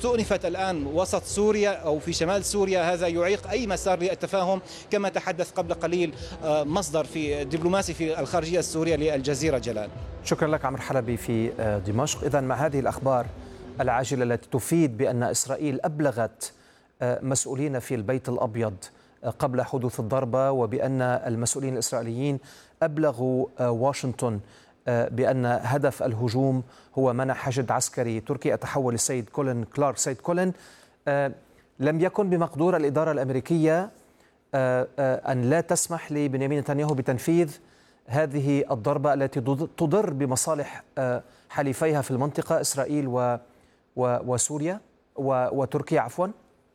استؤنفت الآن وسط سوريا أو في شمال سوريا هذا يعيق أي مسار للتفاهم، كما تحدث قبل قليل مصدر في دبلوماسي في الخارجية السورية للجزيرة. جلال، شكرا لك عمرو حلبي في دمشق. إذن مع هذه الأخبار العاجلة التي تفيد بأن إسرائيل أبلغت مسؤولين في البيت الأبيض قبل حدوث الضربة، وبأن المسؤولين الإسرائيليين أبلغوا واشنطن بأن هدف الهجوم هو منع حشد عسكري تركي، أتحول للسيد كولين كلارك. سيد كولين، لم يكن بمقدور الإدارة الأمريكية أن لا تسمح لبنيامين نتنياهو بتنفيذ هذه الضربة التي تضر بمصالح حليفيها في المنطقة، إسرائيل وسوريا وتركيا عفوا؟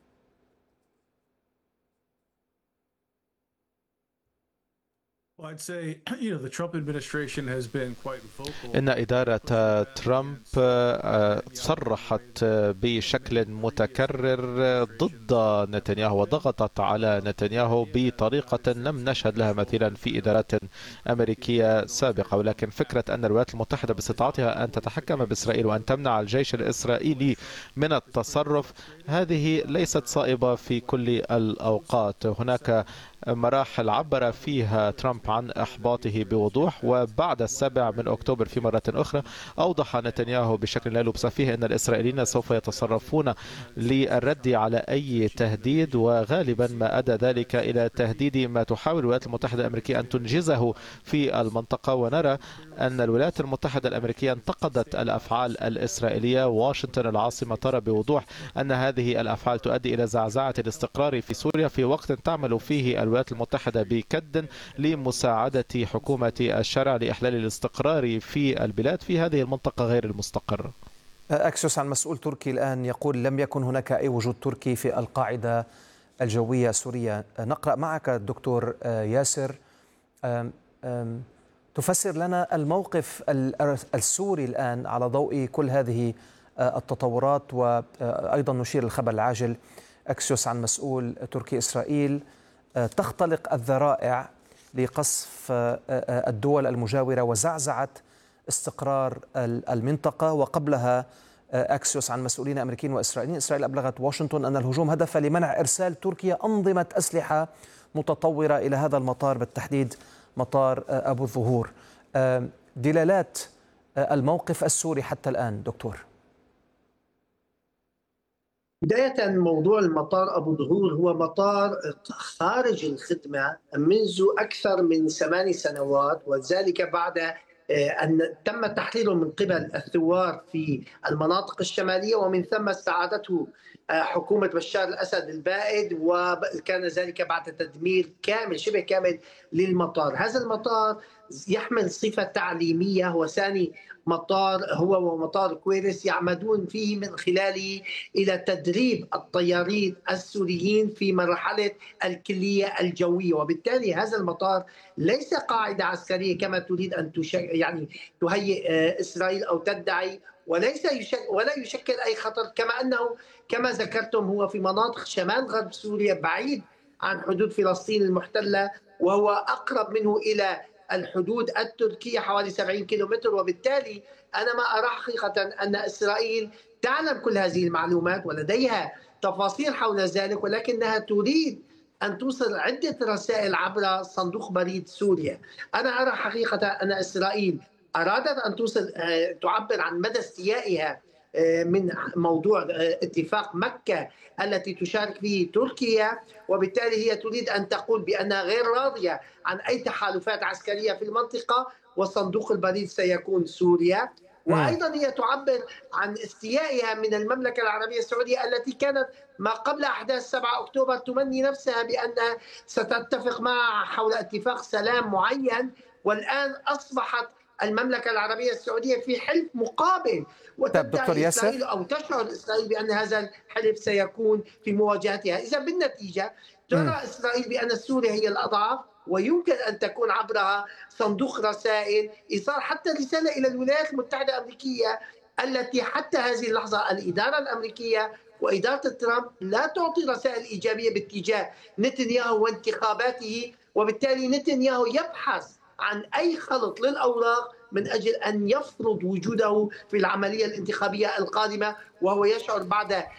إن إدارة ترامب صرحت بشكل متكرر ضد نتنياهو وضغطت على نتنياهو بطريقة لم نشهد لها مثيلا في إدارات أمريكية سابقة. ولكن فكرة أن الولايات المتحدة باستطاعتها أن تتحكم بإسرائيل وأن تمنع الجيش الإسرائيلي من التصرف، هذه ليست صائبة في كل الأوقات. هناك مراحل عبر فيها ترامب عن إحباطه بوضوح، وبعد 7 أكتوبر في مرة أخرى أوضح نتنياهو بشكل لا لبس فيه أن الإسرائيليين سوف يتصرفون للرد على أي تهديد، وغالبا ما أدى ذلك إلى تهديد ما تحاول الولايات المتحدة الأمريكية أن تنجزه في المنطقة. ونرى أن الولايات المتحدة الأمريكية انتقدت الأفعال الإسرائيلية. واشنطن العاصمة ترى بوضوح أن هذه الأفعال تؤدي إلى زعزعة الاستقرار في سوريا في وقت تعمل فيه الولايات المتحدة بكد لمساعدة حكومة الشرع لإحلال الاستقرار في البلاد في هذه المنطقة غير المستقرة. أكسيوس عن مسؤول تركي الآن يقول لم يكن هناك أي وجود تركي في القاعدة الجوية السورية. نقرأ معك الدكتور ياسر، تفسر لنا الموقف السوري الآن على ضوء كل هذه التطورات، وأيضا نشير الخبر العاجل أكسيوس عن مسؤول تركي إسرائيل تختلق الذرائع لقصف الدول المجاورة وزعزعة استقرار المنطقة. وقبلها أكسيوس عن مسؤولين أمريكيين وإسرائيليين، إسرائيل أبلغت واشنطن أن الهجوم هدف لمنع إرسال تركيا أنظمة أسلحة متطورة إلى هذا المطار، بالتحديد مطار أبو الظهور. دلالات الموقف السوري حتى الآن دكتور. بداية، موضوع المطار أبو ظهور هو مطار خارج الخدمة منذ أكثر من 8 سنوات، وذلك بعد أن تم تحريره من قبل الثوار في المناطق الشمالية، ومن ثم استعادته حكومة بشار الأسد البائد، وكان ذلك بعد تدمير كامل شبه كامل للمطار. هذا المطار يحمل صفة تعليمية، هو ثاني مطار هو ومطار كويرس يعمدون فيه من خلاله إلى تدريب الطيارين السوريين في مرحلة الكلية الجوية. وبالتالي هذا المطار ليس قاعدة عسكرية كما تريد أن تهيئ إسرائيل أو تدعي، ولا يشكل أي خطر، كما أنه كما ذكرتم هو في مناطق شمال غرب سوريا بعيد عن حدود فلسطين المحتلة، وهو أقرب منه إلى الحدود التركية حوالي 70 كيلومتر. وبالتالي أنا ما أرى حقيقة أن إسرائيل تعلم كل هذه المعلومات ولديها تفاصيل حول ذلك، ولكنها تريد أن توصل عدة رسائل عبر صندوق بريد سوريا. أنا أرى حقيقة أن إسرائيل أرادت أن توصل تعبر عن مدى استيائها من موضوع اتفاق مكة التي تشارك فيه تركيا، وبالتالي هي تريد أن تقول بأنها غير راضية عن أي تحالفات عسكرية في المنطقة، وصندوق البريد سيكون سوريا. وأيضا هي تعبر عن استيائها من المملكة العربية السعودية التي كانت ما قبل أحداث 7 أكتوبر تمني نفسها بأنها ستتفق معها حول اتفاق سلام معين، والآن أصبحت المملكة العربية السعودية في حلف مقابل، وتدعي إسرائيل أو تشعر إسرائيل بأن هذا الحلف سيكون في مواجهتها. إذا بالنتيجة ترى إسرائيل بأن سوريا هي الأضعف، ويمكن أن تكون عبرها صندوق رسائل إيصال حتى رسالة إلى الولايات المتحدة الأمريكية التي حتى هذه اللحظة الإدارة الأمريكية وإدارة ترامب لا تعطي رسائل إيجابية باتجاه نتنياهو وانتخاباته. وبالتالي نتنياهو يبحث عن أي خلط للأوراق من أجل أن يفرض وجوده في العملية الانتخابية القادمة، وهو يشعر بعد